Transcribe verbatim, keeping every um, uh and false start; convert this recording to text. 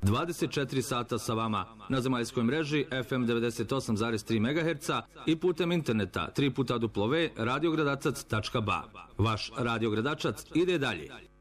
dvadeset četiri sata sa vama na zemaljskoj mreži F M devedeset osam zarez tri megaherca i putem interneta tri puta w tačka radiogradačac tačka ba. Vaš radiogradačac ide dalje.